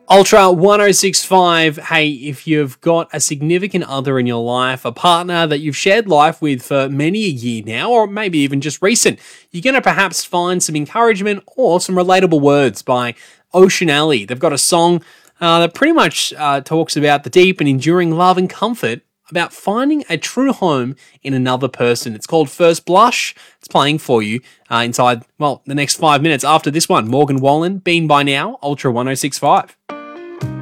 Ultra 1065, hey, if you've got a significant other in your life, a partner that you've shared life with for many a year now, or maybe even just recent, you're going to perhaps find some encouragement or some relatable words by Ocean Alley. They've got a song that pretty much talks about the deep and enduring love and comfort about finding a true home in another person. It's called First Blush. It's playing for you inside, the next 5 minutes after this one. Morgan Wallen, Been By Now, Ultra 1065.